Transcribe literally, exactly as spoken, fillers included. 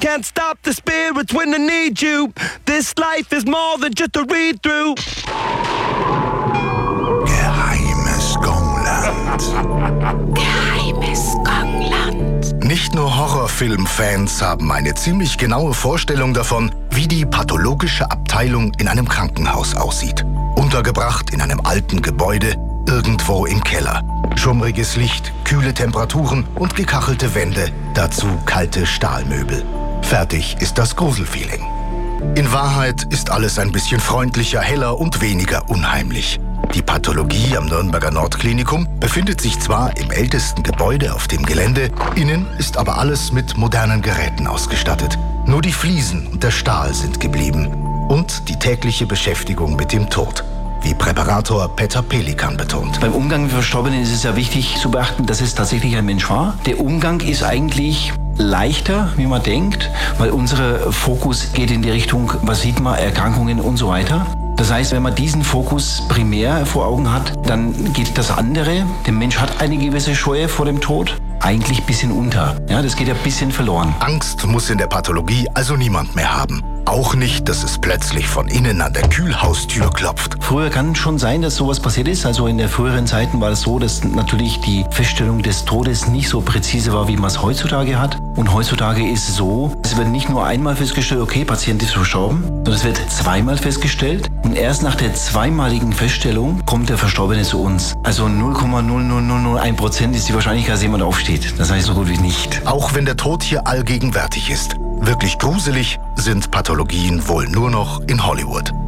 Can't stop the spirits when they need you. This life is more than just a read-through. Geheimes Gongland. Geheimes Gongland. Nicht nur Horrorfilmfans haben eine ziemlich genaue Vorstellung davon, wie die pathologische Abteilung in einem Krankenhaus aussieht. Untergebracht in einem alten Gebäude, irgendwo im Keller. Schummriges Licht, kühle Temperaturen und gekachelte Wände, dazu kalte Stahlmöbel. Fertig ist das Gruselfeeling. In Wahrheit ist alles ein bisschen freundlicher, heller und weniger unheimlich. Die Pathologie am Nürnberger Nordklinikum befindet sich zwar im ältesten Gebäude auf dem Gelände, innen ist aber alles mit modernen Geräten ausgestattet. Nur die Fliesen und der Stahl sind geblieben. Und die tägliche Beschäftigung mit dem Tod, wie Präparator Peter Pelikan betont. Beim Umgang mit Verstorbenen ist es ja wichtig zu beachten, dass es tatsächlich ein Mensch war. Der Umgang ist eigentlich leichter, wie man denkt, weil unser Fokus geht in die Richtung, was sieht man, Erkrankungen und so weiter. Das heißt, wenn man diesen Fokus primär vor Augen hat, dann geht das andere. Der Mensch hat eine gewisse Scheue vor dem Tod, eigentlich ein bisschen unter. Ja, das geht ja ein bisschen verloren. Angst muss in der Pathologie also niemand mehr haben. Auch nicht, dass es plötzlich von innen an der Kühlhaustür klopft. Früher kann schon sein, dass sowas passiert ist. Also in der früheren Zeiten war es so, dass natürlich die Feststellung des Todes nicht so präzise war, wie man es heutzutage hat. Und heutzutage ist es so, es wird nicht nur einmal festgestellt, okay, Patient ist verstorben, sondern es wird zweimal festgestellt. Und erst nach der zweimaligen Feststellung kommt der Verstorbene zu uns. Also null Komma null null null null eins Prozent ist die Wahrscheinlichkeit, dass jemand aufsteht. Das heißt so gut wie nicht. Auch wenn der Tod hier allgegenwärtig ist. Wirklich gruselig sind Pathologien wohl nur noch in Hollywood.